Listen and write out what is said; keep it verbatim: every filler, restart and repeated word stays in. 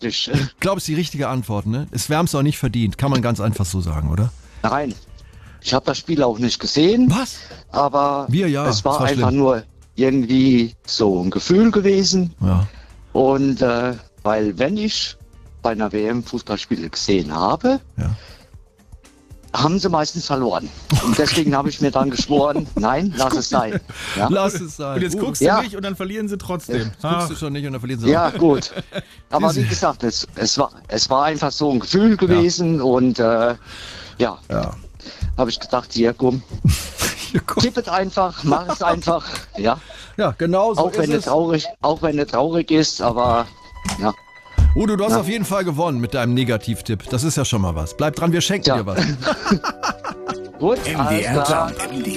Richtig. Ich glaube, es ist die richtige Antwort, ne? Es wir haben es auch nicht verdient. Kann man ganz einfach so sagen, oder? Nein, ich habe das Spiel auch nicht gesehen. Was? Aber Wir ja. es war, das war einfach schlimm. nur irgendwie so ein Gefühl gewesen. Ja. Und äh, weil wenn ich bei einer W M Fußballspiele gesehen habe, Ja. haben sie meistens verloren. Und deswegen habe ich mir dann geschworen, nein, lass es sein. Ja, Lass es sein. Und jetzt Uh, guckst Ja. du nicht und dann verlieren sie trotzdem. guckst du schon nicht und dann verlieren sie ja auch. gut. Aber wie gesagt, es, es, war, es war einfach so ein Gefühl gewesen. Und äh, ja, Ja. habe ich gedacht, hier komm, Ja, komm. tipp es einfach, mach es einfach. Ja, Ja, genau so auch wenn ist es es. traurig, auch wenn es traurig ist, aber ja. Udo, du hast Ja. auf jeden Fall gewonnen mit deinem Negativtipp. Das ist ja schon mal was. Bleib dran, wir schenken Ja. dir was. Gut, M D alles R klar. Jump.